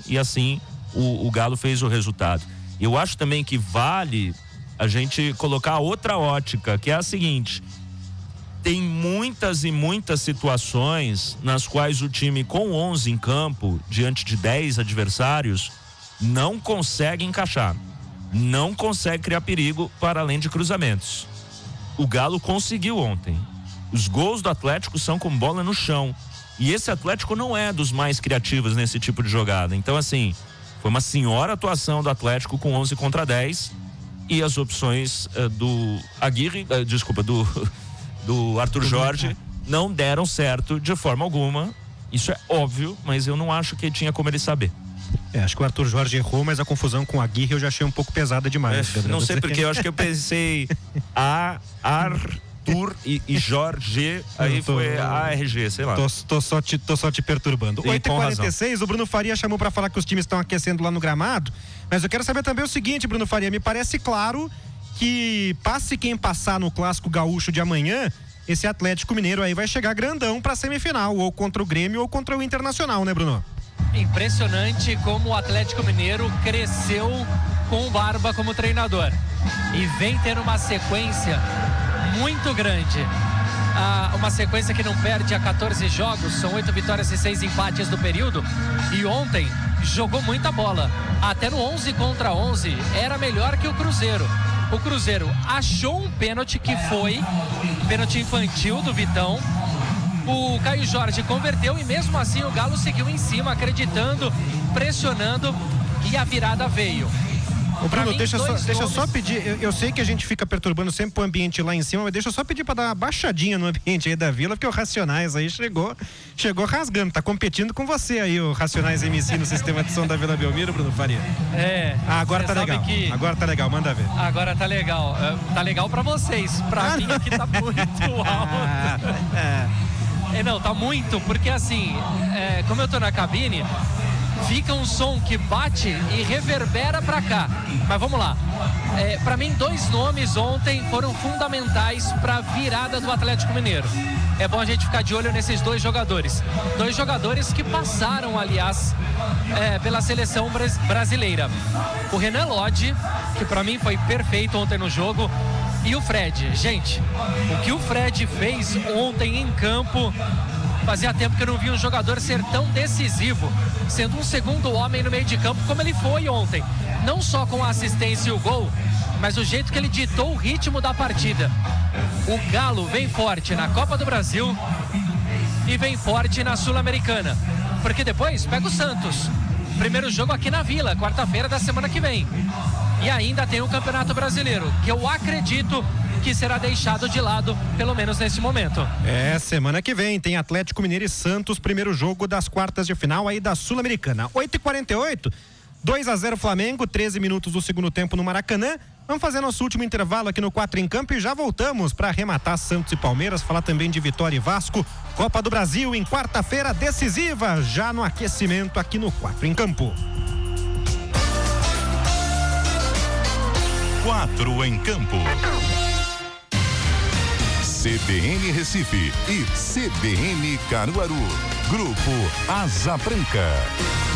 e assim o Galo fez o resultado. Eu acho também que vale a gente colocar outra ótica, que é a seguinte: tem muitas e muitas situações nas quais o time com 11 em campo, diante de 10 adversários, não consegue encaixar, não consegue criar perigo para além de cruzamentos. O Galo conseguiu ontem. Os gols do Atlético são com bola no chão, e esse Atlético não é dos mais criativos nesse tipo de jogada. Então, assim, foi uma senhora atuação do Atlético com 11 contra 10, e as opções do Aguirre, do Arthur Jorge não deram certo de forma alguma. Isso é óbvio, mas eu não acho que tinha como ele saber. Acho que o Arthur Jorge errou, mas a confusão com a Aguirre eu já achei um pouco pesada demais. Não sei porque, eu acho que eu pensei Arthur e Jorge, aí foi ARG, sei lá. Tô só te perturbando. 8h46, o Bruno Faria chamou pra falar que os times estão aquecendo lá no gramado, mas eu quero saber também o seguinte, Bruno Faria, me parece claro que passe quem passar no Clássico Gaúcho de amanhã, esse Atlético Mineiro aí vai chegar grandão pra semifinal, ou contra o Grêmio ou contra o Internacional, né, Bruno? Impressionante como o Atlético Mineiro cresceu com o Barba como treinador e vem tendo uma sequência muito grande, uma sequência que não perde há 14 jogos, são 8 vitórias e 6 empates do período, e ontem jogou muita bola, até no 11 contra 11 era melhor que o Cruzeiro. O Cruzeiro achou um pênalti que foi pênalti infantil do Vitão. O Caio Jorge converteu e mesmo assim o Galo seguiu em cima, acreditando, pressionando, e a virada veio. Ô Bruno, deixa eu só pedir, eu sei que a gente fica perturbando sempre o ambiente lá em cima, mas deixa eu só pedir pra dar uma baixadinha no ambiente aí da Vila, porque o Racionais aí chegou rasgando, tá competindo com você aí, o Racionais MC no sistema de som da Vila Belmiro, Bruno Faria. Agora tá legal, agora tá legal, manda ver. Agora tá legal pra vocês, pra mim aqui tá muito alto. Não, tá muito, porque assim, como eu tô na cabine, fica um som que bate e reverbera pra cá. Mas vamos lá. Pra mim, 2 nomes ontem foram fundamentais pra virada do Atlético Mineiro. É bom a gente ficar de olho nesses 2 jogadores. 2 jogadores que passaram, aliás, pela seleção brasileira. O Renan Lodge, que pra mim foi perfeito ontem no jogo, e o Fred. Gente, o que o Fred fez ontem em campo, fazia tempo que eu não vi um jogador ser tão decisivo, sendo um segundo homem no meio de campo como ele foi ontem. Não só com a assistência e o gol, mas o jeito que ele ditou o ritmo da partida. O Galo vem forte na Copa do Brasil e vem forte na Sul-Americana, porque depois pega o Santos. Primeiro jogo aqui na Vila, quarta-feira da semana que vem. E ainda tem o Campeonato Brasileiro, que eu acredito que será deixado de lado, pelo menos nesse momento. Semana que vem tem Atlético Mineiro e Santos, primeiro jogo das quartas de final aí da Sul-Americana. 8h48, 2-0 Flamengo, 13 minutos do segundo tempo no Maracanã. Vamos fazer nosso último intervalo aqui no 4 em Campo e já voltamos para arrematar Santos e Palmeiras, falar também de Vitória e Vasco. Copa do Brasil em quarta-feira decisiva, já no aquecimento aqui no 4 em Campo. 4 em Campo. CBN Recife e CBN Caruaru. Grupo Asa Branca.